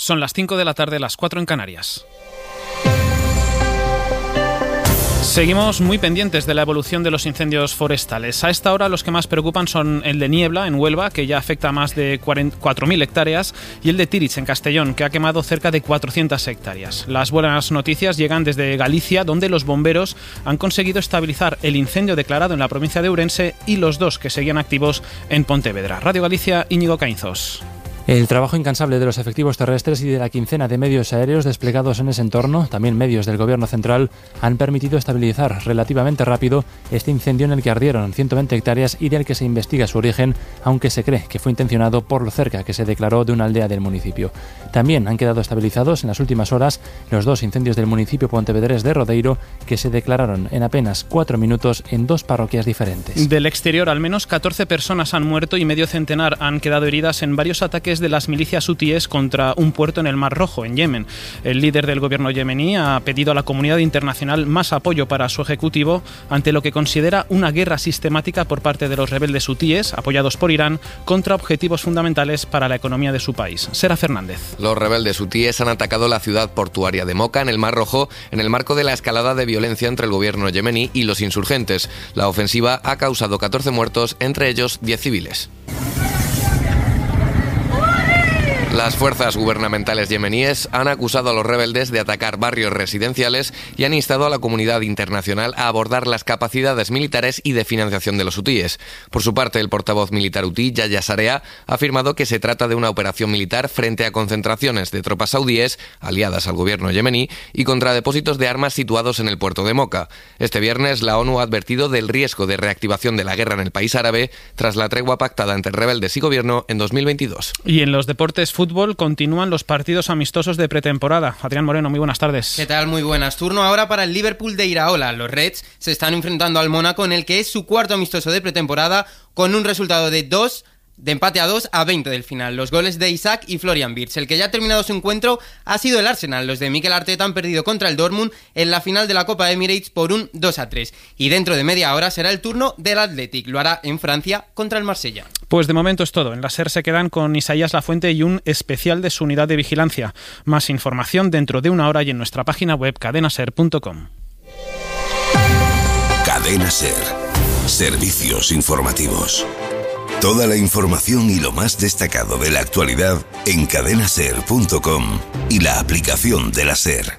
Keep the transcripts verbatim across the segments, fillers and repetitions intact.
Son las cinco de la tarde, las cuatro en Canarias. Seguimos muy pendientes de la evolución de los incendios forestales. A esta hora los que más preocupan son el de Niebla, en Huelva, que ya afecta a más de cuatro mil hectáreas, y el de Tirich, en Castellón, que ha quemado cerca de cuatrocientas hectáreas. Las buenas noticias llegan desde Galicia, donde los bomberos han conseguido estabilizar el incendio declarado en la provincia de Ourense y los dos que seguían activos en Pontevedra. Radio Galicia, Íñigo Caínzos. El trabajo incansable de los efectivos terrestres y de la quincena de medios aéreos desplegados en ese entorno, también medios del Gobierno central, han permitido estabilizar relativamente rápido este incendio en el que ardieron ciento veinte hectáreas y del que se investiga su origen, aunque se cree que fue intencionado por lo cerca que se declaró de una aldea del municipio. También han quedado estabilizados en las últimas horas los dos incendios del municipio pontevedrés de Rodeiro, que se declararon en apenas cuatro minutos en dos parroquias diferentes. Del exterior, al menos catorce personas han muerto y medio centenar han quedado heridas en varios ataques de las milicias hutíes contra un puerto en el Mar Rojo, en Yemen. El líder del gobierno yemení ha pedido a la comunidad internacional más apoyo para su ejecutivo ante lo que considera una guerra sistemática por parte de los rebeldes hutíes, apoyados por Irán, contra objetivos fundamentales para la economía de su país. Sera Fernández. Los rebeldes hutíes han atacado la ciudad portuaria de Moca, en el Mar Rojo, en el marco de la escalada de violencia entre el gobierno yemení y los insurgentes. La ofensiva ha causado catorce muertos, entre ellos diez civiles. Las fuerzas gubernamentales yemeníes han acusado a los rebeldes de atacar barrios residenciales y han instado a la comunidad internacional a abordar las capacidades militares y de financiación de los hutíes. Por su parte, el portavoz militar hutí, Yahya Sarea, ha afirmado que se trata de una operación militar frente a concentraciones de tropas saudíes, aliadas al gobierno yemení, y contra depósitos de armas situados en el puerto de Moca. Este viernes, la ONU ha advertido del riesgo de reactivación de la guerra en el país árabe tras la tregua pactada entre rebeldes y gobierno en dos mil veintidós. Y en los deportes fútbol, continúan los partidos amistosos de pretemporada. Adrián Moreno, muy buenas tardes. ¿Qué tal? Muy buenas. Turno ahora para el Liverpool de Iraola. Los Reds se están enfrentando al Mónaco, en el que es su cuarto amistoso de pretemporada, con un resultado de dos de empate a dos a veinte del final. Los goles de Isaac y Florian Wirtz. El que ya ha terminado su encuentro ha sido el Arsenal. Los de Mikel Arteta han perdido contra el Dortmund en la final de la Copa Emirates por un dos a tres. Y dentro de media hora será el turno del Athletic. Lo hará en Francia contra el Marsella. Pues de momento es todo. En la SER se quedan con Isaías Lafuente y un especial de su unidad de vigilancia. Más información dentro de una hora y en nuestra página web cadena ser punto com. Cadena SER. Servicios informativos. Toda la información y lo más destacado de la actualidad en cadena ser punto com y la aplicación de la SER.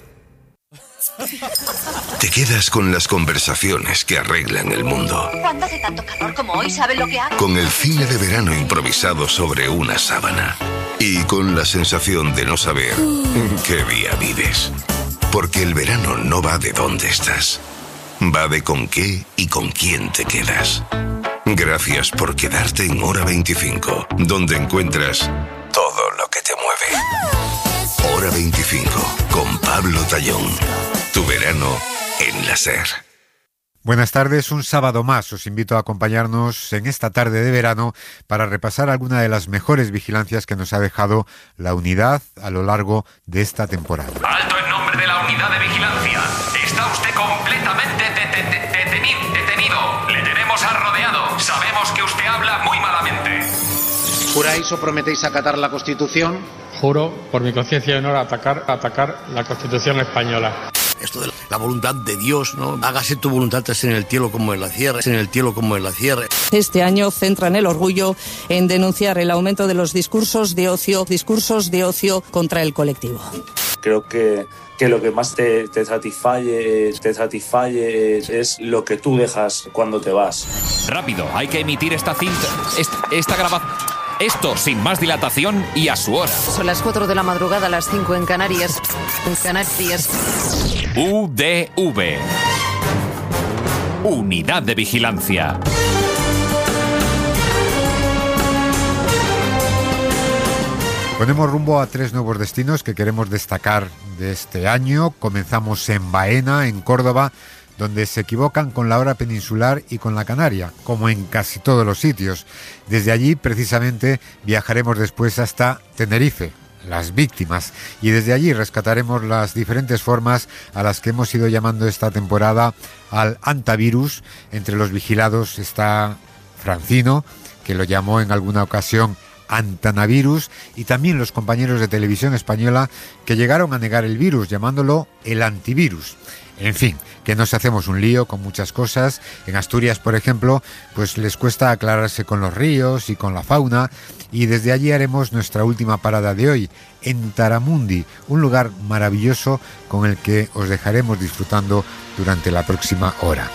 Te quedas con las conversaciones que arreglan el mundo. ¿Cuándo hace tanto calor como hoy? ¿Sabes lo que hago? Con el cine de verano improvisado sobre una sábana. Y con la sensación de no saber qué día vives. Porque el verano no va de dónde estás. Va de con qué y con quién te quedas. Gracias por quedarte en Hora veinticinco, donde encuentras todo lo que te mueve. Hora veinticinco, con Pablo Tallón. Tu verano en la SER. Buenas tardes, un sábado más os invito a acompañarnos en esta tarde de verano para repasar alguna de las mejores vigilancias que nos ha dejado la unidad a lo largo de esta temporada. Alto en nombre de la unidad de vigilancia. Está usted completamente de- de- de- detenido, detenido. Le tenemos arrodeado. Sabemos que usted habla muy malamente. ¿Juráis o prometéis acatar la Constitución? Juro, por mi conciencia y honor, atacar, atacar la Constitución española. Esto de la voluntad de Dios, ¿no? Hágase tu voluntad en el cielo como en la tierra, en el cielo como en la tierra. Este año centran el orgullo en denunciar el aumento de los discursos de ocio, discursos de ocio contra el colectivo. Creo que, que lo que más te, te satisface, te satisface es, es lo que tú dejas cuando te vas. Rápido, hay que emitir esta cinta, esta, esta grabación. Esto sin más dilatación y a su hora. Son las cuatro de la madrugada, las cinco en Canarias. En Canarias. U D V. Unidad de Vigilancia. Ponemos rumbo a tres nuevos destinos que queremos destacar de este año. Comenzamos en Baena, en Córdoba, donde se equivocan con la hora peninsular y con la canaria, como en casi todos los sitios. Desde allí, precisamente, viajaremos después hasta Tenerife, las víctimas, y desde allí rescataremos las diferentes formas a las que hemos ido llamando esta temporada al antivirus. Entre los vigilados está Francino, que lo llamó en alguna ocasión Antanavirus, y también los compañeros de Televisión Española que llegaron a negar el virus llamándolo el antivirus. En fin, que nos hacemos un lío con muchas cosas. En Asturias, por ejemplo, pues les cuesta aclararse con los ríos y con la fauna, y desde allí haremos nuestra última parada de hoy, en Taramundi, un lugar maravilloso con el que os dejaremos disfrutando durante la próxima hora.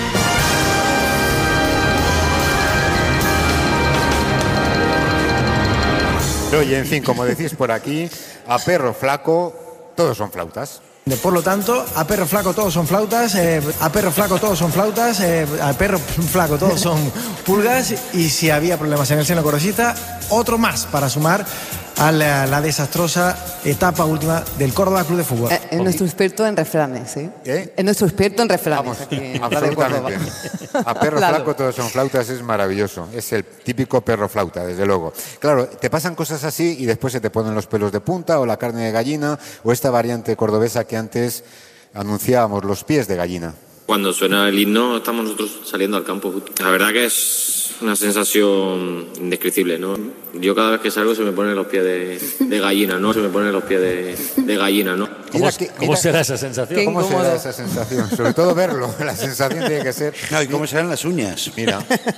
Oye, en fin, como decís por aquí, a perro flaco todos son flautas. Por lo tanto, a perro flaco todos son flautas, eh, a perro flaco todos son flautas, eh, a perro flaco todos son pulgas, y si había problemas en el seno cordobesista, otro más para sumar a la, la desastrosa etapa última del Córdoba Club de Fútbol. Eh, es nuestro experto en refranes, ¿eh? ¿Eh? Es nuestro experto en refranes. Vamos, aquí en absolutamente. A perro Claro. flaco todos son flautas es maravilloso. Es el típico perro flauta, desde luego. Claro, te pasan cosas así y después se te ponen los pelos de punta o la carne de gallina o esta variante cordobesa que antes anunciábamos, los pies de gallina. Cuando suena el himno estamos nosotros saliendo al campo. La verdad que es una sensación indescriptible, ¿no? Yo cada vez que salgo se me ponen los pies de, de gallina, ¿no? Se me ponen los pies de, de gallina, ¿no? ¿Cómo, que, ¿cómo mira, será esa sensación? ¿Cómo será esa sensación? Sobre todo verlo, la sensación tiene que ser... No, ¿y cómo serán las uñas? Mira.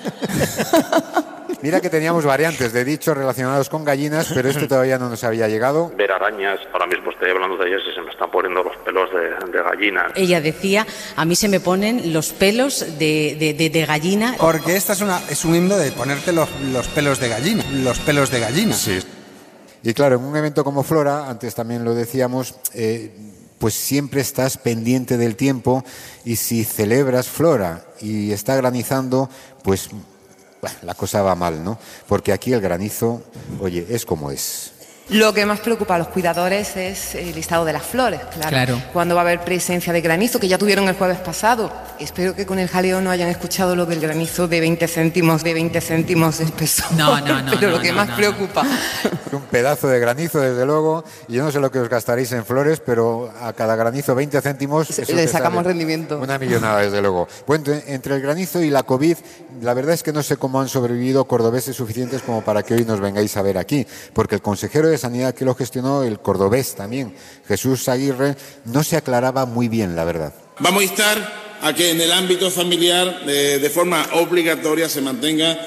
Mira que teníamos variantes de dichos relacionados con gallinas, pero este todavía no nos había llegado. Ver arañas, ahora mismo estoy hablando de ellas y se me están poniendo los pelos de, de gallina. Ella decía, a mí se me ponen los pelos de, de, de, de gallina. Porque esta es, una, es un himno de ponerte los, los pelos de gallina, los pelos de gallina. Sí. Y claro, en un evento como Flora, antes también lo decíamos, eh, pues siempre estás pendiente del tiempo, y si celebras Flora y está granizando, pues... Bueno, la cosa va mal, ¿no? Porque aquí el granizo, oye, es como es. Lo que más preocupa a los cuidadores es el listado de las flores, claro. Claro. Cuándo va a haber presencia de granizo, que ya tuvieron el jueves pasado. Espero que con el jaleo no hayan escuchado lo del granizo de veinte céntimos, de veinte céntimos de espesor. No, no, no. Pero no, lo que no, más no, preocupa... Un pedazo de granizo, desde luego. Y yo no sé lo que os gastaréis en flores, pero a cada granizo veinte céntimos... Eso Le sacamos rendimiento. Una millonada, desde luego. Bueno, entre el granizo y la COVID, la verdad es que no sé cómo han sobrevivido cordobeses suficientes como para que hoy nos vengáis a ver aquí. Porque el consejero de Sanidad que lo gestionó, el cordobés también, Jesús Aguirre, no se aclaraba muy bien, la verdad. Vamos a instar a que en el ámbito familiar, eh, de forma obligatoria, se mantenga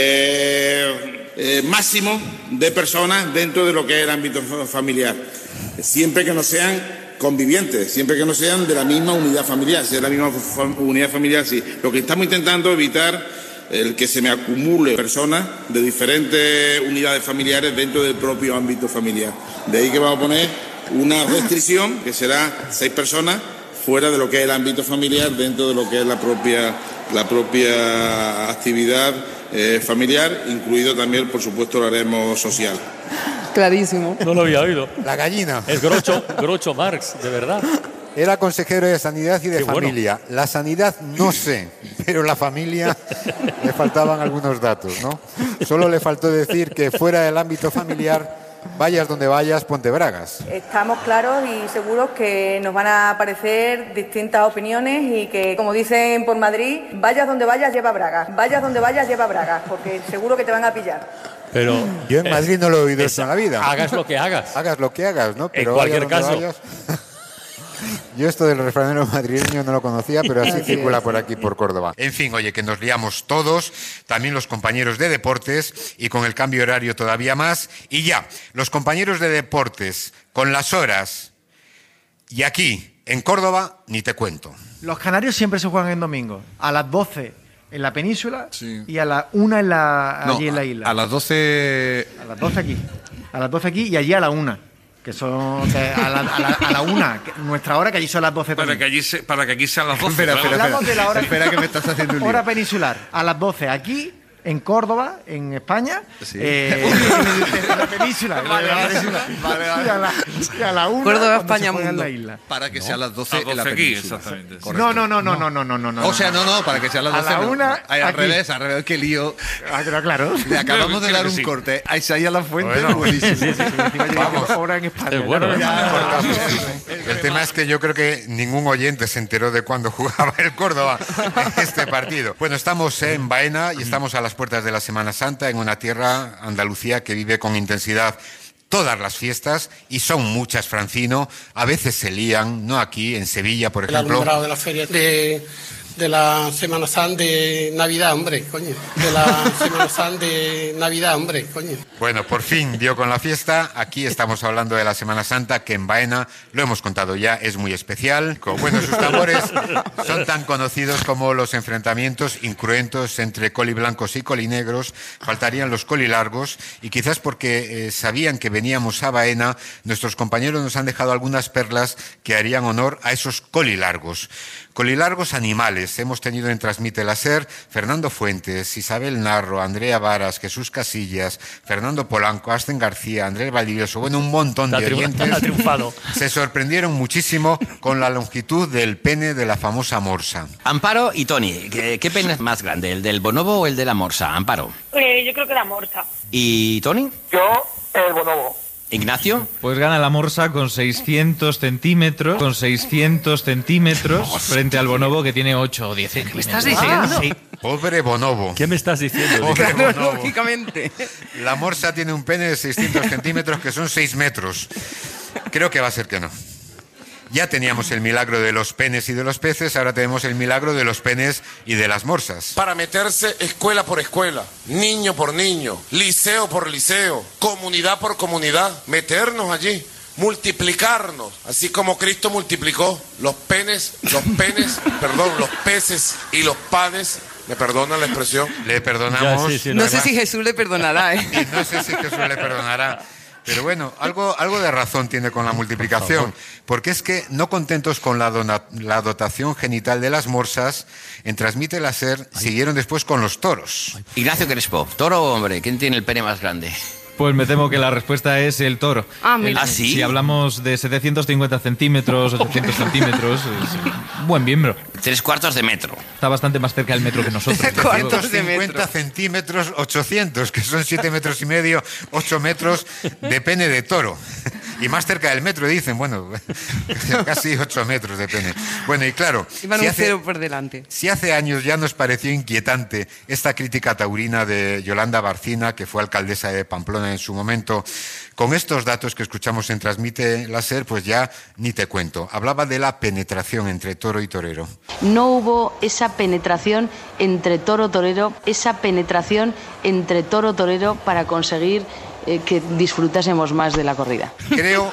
eh, eh, máximo de personas dentro de lo que es el ámbito familiar. Siempre que no sean convivientes, siempre que no sean de la misma unidad familiar. Si es la misma unidad familiar, sí. Lo que estamos intentando evitar el que se me acumule personas de diferentes unidades familiares dentro del propio ámbito familiar. De ahí que vamos a poner una restricción que será seis personas fuera de lo que es el ámbito familiar, dentro de lo que es la propia, la propia actividad eh, familiar, incluido también, por supuesto, el haremo social. Clarísimo. No lo había oído. La gallina. Es Groucho, Groucho Marx, de verdad. Era consejero de Sanidad y de Qué Familia. bueno. La sanidad no sé, pero la familia le faltaban algunos datos, ¿no? Solo le faltó decir que fuera del ámbito familiar, vayas donde vayas, ponte bragas. Estamos claros y seguros que nos van a aparecer distintas opiniones y que, como dicen por Madrid, vayas donde vayas, lleva bragas. Vayas donde vayas, lleva bragas, porque seguro que te van a pillar. Pero yo en Madrid no lo he oído eso en la vida. Hagas lo que hagas. Hagas lo que hagas, ¿no? Pero en cualquier vayas donde caso. vayas. Yo esto del refranero madrileño no lo conocía, pero así circula por aquí, por Córdoba. En fin, oye, que nos liamos todos, también los compañeros de deportes, y con el cambio horario todavía más. Y ya, los compañeros de deportes, con las horas, y aquí, en Córdoba, ni te cuento. Los canarios siempre se juegan en domingo, a las doce en la península, sí, y a la una en la, allí no, en la isla. A las doce... A las doce aquí. A las doce aquí y allí a la una. Que son que a, la, a, la, a la una, que nuestra hora, que allí son las doce para también. Que allí se, para que aquí sean las doce. Espera, espera, espera. Hablamos de la hora, espera que me estás haciendo un lío. Hora peninsular, a las doce aquí, en Córdoba, en España, sí. eh, en la península. Vale, la península. Vale, vale. Y, a la, y a la una, Córdoba, España, mundo. En la isla. Para que no, sean las doce en la aquí, península. Exactamente. No, no, no, no, no, no, no, no, no. O sea, no, no, para que sean las doce. A la una, no. Ay, al aquí. revés, al revés, qué lío. Ah, pero claro. Le acabamos de dar un sí. corte a Isaías La Fuente. Bueno, buenísimo. Sí, sí, sí, vamos. Ahora en España. Es bueno. Ya, el tema es que yo creo que ningún oyente se enteró de cuándo jugaba el Córdoba en este partido. Bueno, estamos en Baena y estamos a las puertas de la Semana Santa en una tierra, Andalucía, que vive con intensidad todas las fiestas, y son muchas, Francino. A veces se lían, no aquí, en Sevilla, por ejemplo. El alumbrado de la feria de, de la Semana Santa de Navidad, hombre, coño. De la Semana Santa de Navidad, hombre, coño. Bueno, por fin dio con la fiesta. Aquí estamos hablando de la Semana Santa, que en Baena, lo hemos contado ya, es muy especial. Bueno, sus tambores son tan conocidos como los enfrentamientos incruentos entre coliblancos y colinegros. Faltarían los colilargos, y quizás porque eh, sabían que veníamos a Baena, nuestros compañeros nos han dejado algunas perlas que harían honor a esos colilargos. Colilargos animales. Hemos tenido en Transmite la SER Fernando Fuentes, Isabel Narro, Andrea Varas, Jesús Casillas, Fernando Polanco, Asten García, Andrés Valdivieso, bueno, un montón de oyentes. Ha triunfado. Se sorprendieron muchísimo con la longitud del pene de la famosa morsa. Amparo y Tony, ¿qué, qué pene es más grande, el del bonobo o el de la morsa? Amparo. Eh, yo creo que la morsa. ¿Y Tony? Yo, el bonobo. ¿Ignacio? Pues gana la morsa con seiscientos centímetros, con seiscientos centímetros, frente al bonobo, que tiene ocho o diez centímetros. ¿Me estás diciendo? Ah, sí. Pobre bonobo. ¿Qué me estás diciendo? Pobre bonobo. Lógicamente. La morsa tiene un pene de seiscientos centímetros, que son seis metros. Creo que va a ser que no. Ya teníamos el milagro de los penes y de los peces, ahora tenemos el milagro de los penes y de las morsas. Para meterse escuela por escuela, niño por niño, liceo por liceo, comunidad por comunidad, meternos allí, multiplicarnos, así como Cristo multiplicó los penes, los penes, perdón, los peces y los panes. ¿Me perdona la expresión? Le perdonamos. Ya, sí, sí, no, no sé si Jesús le perdonará, ¿eh? Y no sé si Jesús le perdonará. Pero bueno, algo, algo de razón tiene con la multiplicación, porque es que, no contentos con la, dona, la dotación genital de las morsas, en Transmite la SER siguieron después con los toros. Ignacio Crespo, ¿toro o hombre? ¿Quién tiene el pene más grande? Pues me temo que la respuesta es el toro. Ah, mira. El, ¿Ah, sí? Si hablamos de setecientos cincuenta centímetros, ochocientos centímetros, es un buen miembro. Tres cuartos de metro. Está bastante más cerca del metro que nosotros. setecientos cincuenta centímetros, ochocientos, que son siete metros y medio, ocho metros de pene de toro. Y más cerca del metro, dicen, bueno, casi ocho metros de pene. Bueno, y claro, Iban si un hace, cero por delante. Si hace años ya nos pareció inquietante esta crítica taurina de Yolanda Barcina, que fue alcaldesa de Pamplona en su momento, con estos datos que escuchamos en Transmite la SER, pues ya ni te cuento. Hablaba de la penetración entre toro y torero. No hubo esa penetración entre toro-torero, esa penetración entre toro-torero para conseguir eh, que disfrutásemos más de la corrida. Creo,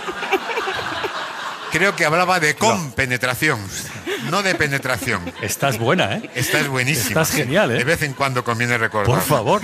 creo que hablaba de compenetración, no de penetración. Estás buena, ¿eh? Estás buenísima. Estás genial, ¿eh? De vez en cuando conviene recordar. Por favor.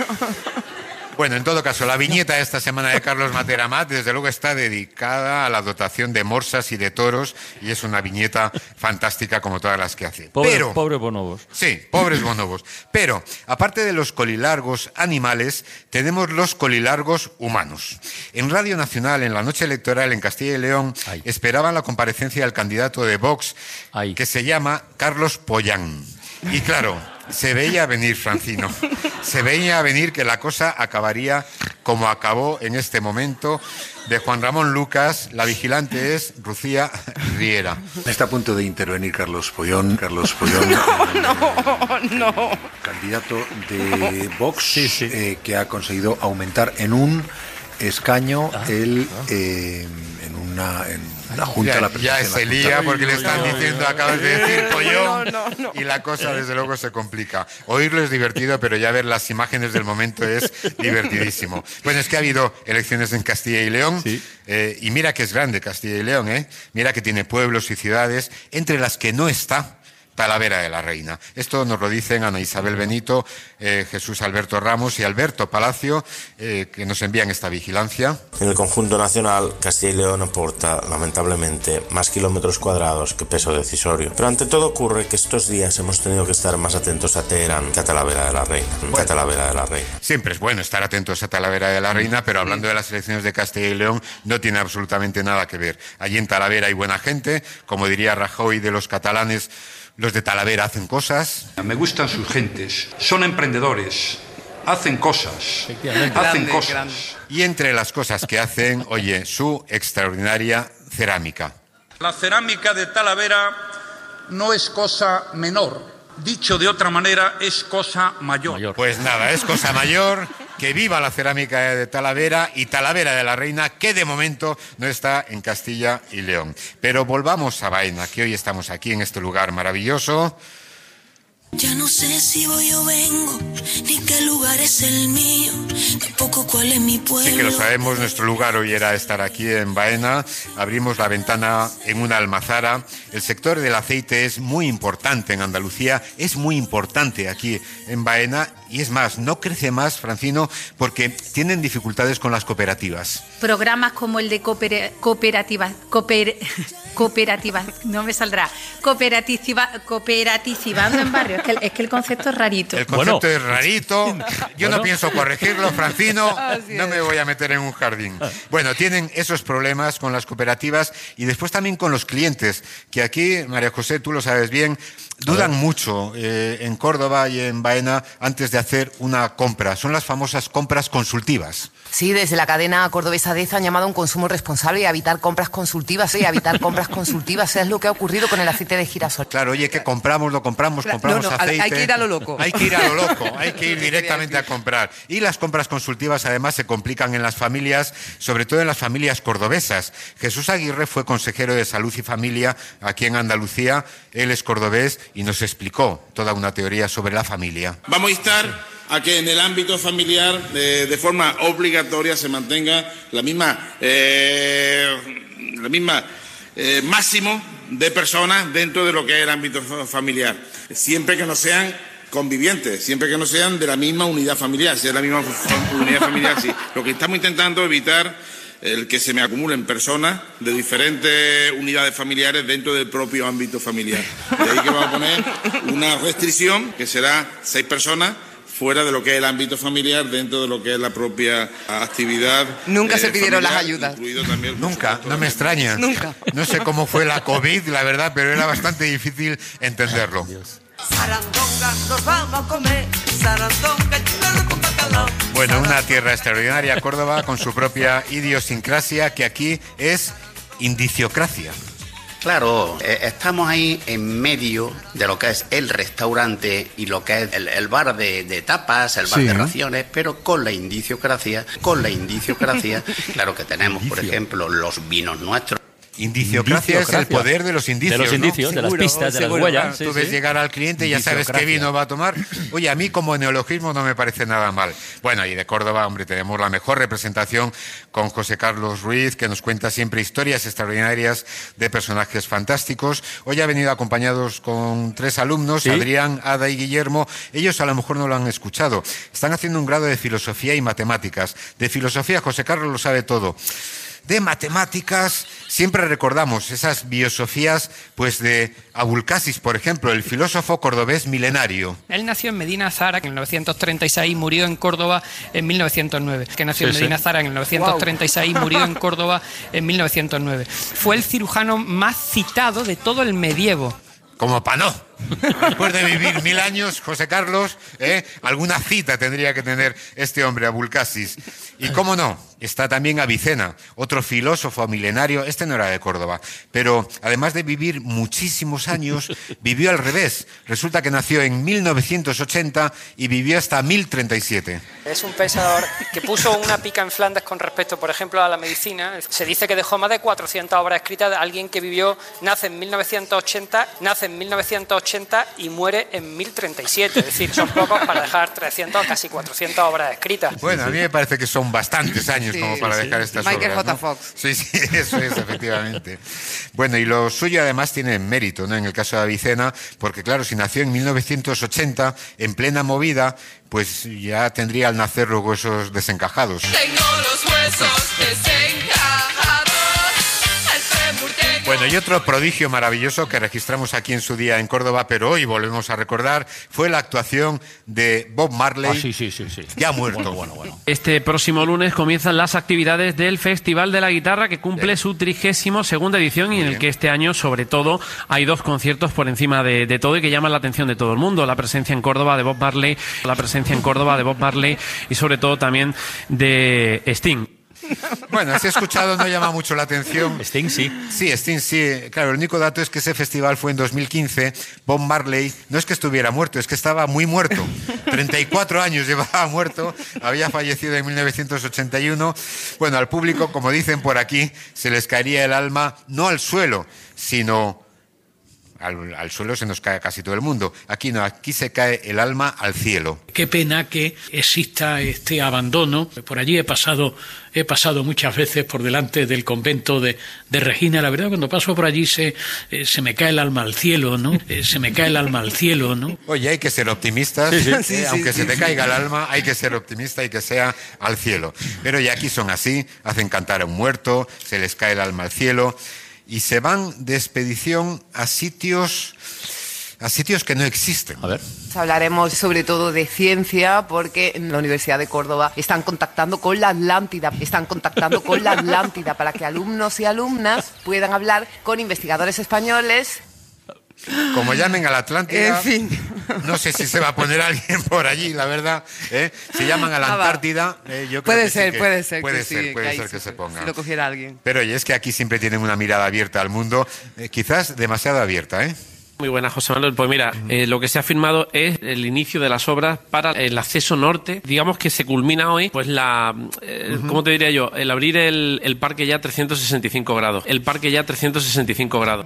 Bueno, en todo caso, la viñeta de esta semana de Carlos Matera Amat, desde luego, está dedicada a la dotación de morsas y de toros, y es una viñeta fantástica como todas las que hace. Pobre, Pero, pobre bonobos. Sí, pobres bonobos. Pero, aparte de los colilargos animales, tenemos los colilargos humanos. En Radio Nacional, en la noche electoral en Castilla y León, Ay. esperaban la comparecencia del candidato de Vox, Ay. que se llama Carlos Pollán. Y claro, se veía venir, Francino, se veía venir que la cosa acabaría como acabó en este momento. De Juan Ramón Lucas, la vigilante es Lucía Riera. Está a punto de intervenir Carlos Pollón, Carlos Pollón, no, no, no. candidato de Vox, sí, sí. Eh, que ha conseguido aumentar en un escaño ah, el ah. Eh, en una en una junta ya, la ya se lía porque le están no, diciendo, acabas de decir Pollón, no, no, no. y la cosa desde luego se complica. Oírlo es divertido, pero ya ver las imágenes del momento es divertidísimo. Bueno, es que ha habido elecciones en Castilla y León, sí. eh, y mira que es grande Castilla y León, ¿eh? Mira que tiene pueblos y ciudades, entre las que no está Talavera de la Reina. Esto nos lo dicen Ana Isabel Benito, eh, Jesús Alberto Ramos y Alberto Palacio, eh, que nos envían esta vigilancia. En el conjunto nacional, Castilla y León aporta, lamentablemente, más kilómetros cuadrados que peso decisorio. Pero ante todo ocurre que estos días hemos tenido que estar más atentos a Teherán que a Talavera de la Reina. Bueno, que a Talavera de la Reina. Siempre es bueno estar atentos a Talavera de la Reina, pero hablando de las elecciones de Castilla y León, no tiene absolutamente nada que ver. Allí en Talavera hay buena gente, como diría Rajoy de los catalanes. Los de Talavera hacen cosas. Me gustan sus gentes. Son emprendedores. Hacen cosas. Hacen grande, cosas. Grande. Y entre las cosas que hacen, oye, su extraordinaria cerámica. La cerámica de Talavera no es cosa menor. Dicho de otra manera, es cosa mayor. Pues nada, es cosa mayor. Que viva la cerámica de Talavera y Talavera de la Reina, que de momento no está en Castilla y León. Pero volvamos a Baena, que hoy estamos aquí en este lugar maravilloso. Ya no sé si voy o vengo, ni qué lugar es el mío, tampoco cuál es mi pueblo. Sí que lo sabemos, nuestro lugar hoy era estar aquí en Baena. Abrimos la ventana en una almazara. El sector del aceite es muy importante en Andalucía, es muy importante aquí en Baena. Y es más, no crece más, Francino, porque tienen dificultades con las cooperativas. Programas como el de coopera, cooperativas, cooper, cooperativas, no me saldrá, cooperativa, cooperativando en barrios. Es que, el, es que el concepto es rarito. El concepto bueno. es rarito. Yo bueno. no pienso corregirlo, Francino. No me voy a meter en un jardín. Bueno, tienen esos problemas con las cooperativas y después también con los clientes, que aquí, María José, tú lo sabes bien, dudan mucho eh, en Córdoba y en Baena antes de hacer una compra. Son las famosas compras consultivas. Sí, desde la cadena cordobesa DEZA han llamado a un consumo responsable y a evitar compras consultivas. Y a evitar compras consultivas es lo que ha ocurrido con el aceite de girasol. Claro, oye, que compramos, lo compramos, compramos no, no, aceite. hay que ir a lo loco. Hay que ir a lo loco, hay que ir directamente a comprar. Y las compras consultivas además se complican en las familias, sobre todo en las familias cordobesas. Jesús Aguirre fue consejero de Salud y Familia aquí en Andalucía. Él es cordobés y nos explicó toda una teoría sobre la familia. Vamos a instar a que en el ámbito familiar eh, de forma obligatoria se mantenga la misma, eh, la misma eh, máximo de personas dentro de lo que es el ámbito familiar, siempre que no sean convivientes, siempre que no sean de la misma unidad familiar, si es la misma unidad familiar, sí. Lo que estamos intentando evitar el que se me acumulen personas de diferentes unidades familiares dentro del propio ámbito familiar. De ahí que vamos a poner una restricción que será seis personas fuera de lo que es el ámbito familiar, dentro de lo que es la propia actividad. Nunca eh, se pidieron familiar, las ayudas. Incluido también, Nunca, no me extraña. Nunca. No sé cómo fue la COVID, la verdad, pero era bastante difícil entenderlo. Sarandonga, nos vamos a comer, sarandonga, chulado con bacalao. Bueno, una tierra extraordinaria, Córdoba, con su propia idiosincrasia, que aquí es indiciocracia. Claro, eh, estamos ahí en medio de lo que es el restaurante y lo que es el, el bar de, de tapas, el bar Sí. de raciones, pero con la indiciocracia, con la indiciocracia, claro que tenemos, por ejemplo, los vinos nuestros. Indiciocracia es el poder de los indicios, De los ¿no? indicios, de las Seguro, pistas, de las seguro. huellas. Claro, Sí, tú ves sí. llegar al cliente y ya sabes qué Indiciocracia. vino va a tomar. Oye, a mí como neologismo no me parece nada mal. Bueno, y de Córdoba, hombre, tenemos la mejor representación con José Carlos Ruiz, que nos cuenta siempre historias extraordinarias de personajes fantásticos. Hoy ha venido acompañados con tres alumnos, ¿Sí? Adrián, Ada y Guillermo. Ellos a lo mejor no lo han escuchado. Están haciendo un grado de filosofía y matemáticas. De filosofía, José Carlos lo sabe todo. De matemáticas, siempre recordamos esas biosofías pues de Abulcasis, por ejemplo, el filósofo cordobés milenario. Él nació en Medina Zara en mil novecientos treinta y seis y murió en Córdoba en mil novecientos nueve. Que nació Sí, en Medina sí. Zara en mil novecientos treinta y seis y murió en Córdoba en mil novecientos nueve. Fue el cirujano más citado de todo el medievo. Como pa' no. Después de vivir mil años, José Carlos, ¿eh? alguna cita tendría que tener este hombre, Abulcasis. Y cómo no, está también Avicena, otro filósofo milenario. Este no era de Córdoba, pero además de vivir muchísimos años, vivió al revés. Resulta que nació en mil novecientos ochenta y vivió hasta mil treinta y siete. Es un pensador que puso una pica en Flandes con respecto, por ejemplo, a la medicina. Se dice que dejó más de cuatrocientas obras escritas de alguien que vivió, nace en mil novecientos ochenta, nace en mil novecientos ochenta y muere en mil treinta y siete. Es decir, son pocos para dejar trescientas, casi cuatrocientas obras escritas. Bueno, a mí me parece que son bastantes años Sí, como para sí. dejar estas Michael obras, J. ¿no? Fox. Sí, sí, eso es, efectivamente. Bueno, y lo suyo además tiene mérito, ¿no? En el caso de Avicena, porque claro, si nació en mil novecientos ochenta, en plena movida, pues ya tendría al nacer los huesos desencajados. Tengo los huesos desencajados, el fémur tengo. Bueno, y otro prodigio maravilloso que registramos aquí en su día en Córdoba, pero hoy volvemos a recordar, fue la actuación de Bob Marley, Ah, sí, sí, sí, sí. ya muerto. Bueno, bueno, bueno. Este próximo lunes comienzan las actividades del Festival de la Guitarra, que cumple su trigésimo segunda edición y en el que este año, sobre todo, hay dos conciertos por encima de, de todo y que llaman la atención de todo el mundo. La presencia en Córdoba de Bob Marley, la presencia en Córdoba de Bob Marley y sobre todo también de Sting. Bueno, si he escuchado no llama mucho la atención. Sting sí. Sí, Sting sí. Claro, el único dato es que ese festival fue en dos mil quince. Bob Marley no es que estuviera muerto, es que estaba muy muerto. treinta y cuatro años llevaba muerto, había fallecido en mil novecientos ochenta y uno. Bueno, al público, como dicen por aquí, se les caería el alma no al suelo, sino... Al, al suelo se nos cae casi todo el mundo. Aquí no, aquí se cae el alma al cielo. Qué pena que exista este abandono. Por allí he pasado, he pasado muchas veces por delante del convento de, de Regina. La verdad, cuando paso por allí se, eh, se me cae el alma al cielo, ¿no? Eh, se me cae el alma al cielo, ¿no? Oye, hay que ser optimistas. Sí, sí. Eh, sí, aunque sí, se te sí, caiga sí. el alma, hay que ser optimista y que sea al cielo. Pero ya aquí son así, hacen cantar a un muerto, se les cae el alma al cielo. Y se van de expedición a sitios a sitios que no existen. A ver. Hablaremos sobre todo de ciencia porque en la Universidad de Córdoba están contactando con la Atlántida, están contactando con la Atlántida para que alumnos y alumnas puedan hablar con investigadores españoles. Como llamen a la Atlántida, en fin. No sé si se va a poner alguien por allí, la verdad. ¿eh? Si llaman a la Antártida, eh, yo creo puede que ser, sí que puede ser, puede que ser, sí, puede que ser que se, se ponga. Si lo cogiera alguien. Pero oye, es que aquí siempre tienen una mirada abierta al mundo, eh, quizás demasiado abierta, ¿eh? Muy buenas, José Manuel. Pues mira, eh, lo que se ha firmado es el inicio de las obras para el acceso norte. Digamos que se culmina hoy, pues la, eh, uh-huh. ¿cómo te diría yo? El abrir el, el parque ya trescientos sesenta y cinco grados. El parque ya trescientos sesenta y cinco grados.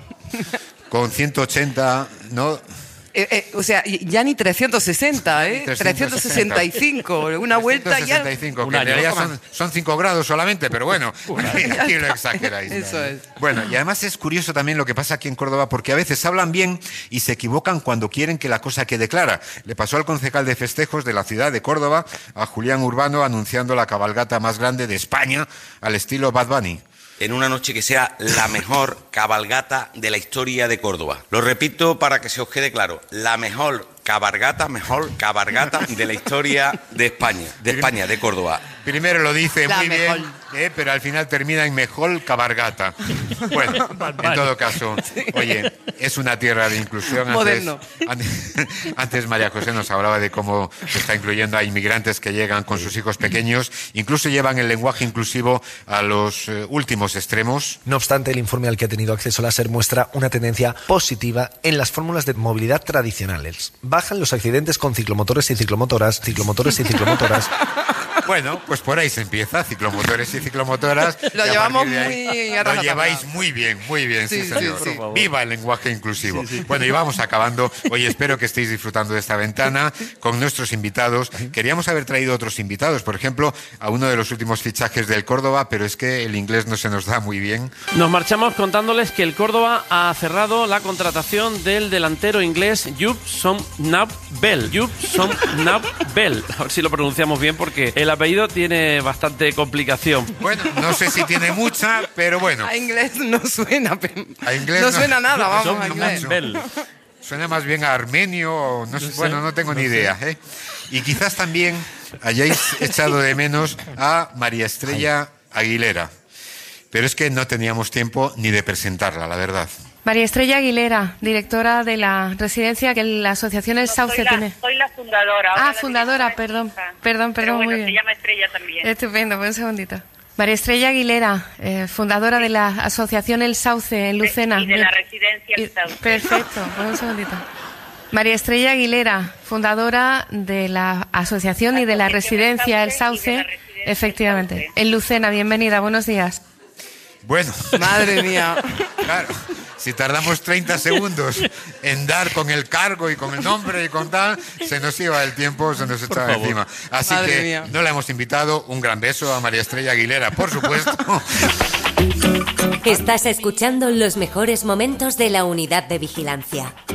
Con ciento ochenta, ¿no? Eh, eh, o sea, ya ni trescientos sesenta, ¿eh? trescientos sesenta y cinco, una vuelta ya... trescientos sesenta y cinco, que en realidad son, son cinco grados solamente, pero bueno, aquí lo exageráis. Eso es. Bueno, y además es curioso también lo que pasa aquí en Córdoba, porque a veces hablan bien y se equivocan cuando quieren que la cosa quede clara. Le pasó al concejal de festejos de la ciudad de Córdoba, a Julián Urbano, anunciando la cabalgata más grande de España, al estilo Bad Bunny. En una noche que sea la mejor cabalgata de la historia de Córdoba. Lo repito para que se os quede claro, la mejor cabalgata, mejor cabalgata de la historia de España, de España, de Córdoba. Primero lo dice la muy mejor. bien, eh, pero al final termina en mejor cabalgata. Bueno, en todo caso, oye, es una tierra de inclusión. Moderno. Antes, antes María José nos hablaba de cómo se está incluyendo a inmigrantes que llegan con sus hijos pequeños, incluso llevan el lenguaje inclusivo a los eh, últimos extremos. No obstante, el informe al que ha tenido acceso la SER muestra una tendencia positiva en las fórmulas de movilidad tradicionales. Bajan los accidentes con ciclomotores y ciclomotoras, ciclomotores y ciclomotoras. Bueno, pues por ahí se empieza, ciclomotores y ciclomotoras. Lo y llevamos ahí, muy a Lo lleváis muy bien, muy bien, sí, sí señor. Sí, sí. Viva el lenguaje inclusivo. Sí, sí. Bueno, y vamos acabando. Oye, espero que estéis disfrutando de esta ventana con nuestros invitados. Queríamos haber traído otros invitados, por ejemplo, a uno de los últimos fichajes del Córdoba, pero es que el inglés no se nos da muy bien. Nos marchamos contándoles que el Córdoba ha cerrado la contratación del delantero inglés Jupp Som-Nap-Bell. Jupp Som-Nap-Bell. A ver si lo pronunciamos bien porque el apellido tiene bastante complicación. Bueno, no sé si tiene mucha, pero bueno. A inglés no suena. A inglés no, no suena nada, vamos, no, a inglés. No. Suena más bien a armenio, o no, no sé, bueno, no tengo no ni sé. idea. ¿eh? Y quizás también hayáis echado de menos a María Estrella Aguilera. Pero es que no teníamos tiempo ni de presentarla, la verdad. María Estrella Aguilera, directora de la residencia que la Asociación El Sauce soy la, tiene. Soy la fundadora. Ah, fundadora, perdón, perdón, perdón. Pero bueno, muy se bien. llama Estrella también. Estupendo, pues un segundito. María Estrella Aguilera, eh, fundadora de la Asociación El Sauce en Lucena. Y de la residencia El Sauce. Perfecto, pues un segundito. María Estrella Aguilera, fundadora de la Asociación y de la Residencia El Sauce, efectivamente, en Lucena. Bienvenida, buenos días. Bueno. Madre mía. Claro. Si tardamos treinta segundos en dar con el cargo y con el nombre y con tal, se nos iba el tiempo, se nos echaba encima. Así Madre que mía. no la hemos invitado. Un gran beso a María Estrella Aguilera, por supuesto. Estás escuchando los mejores momentos de la Unidad de Vigilancia.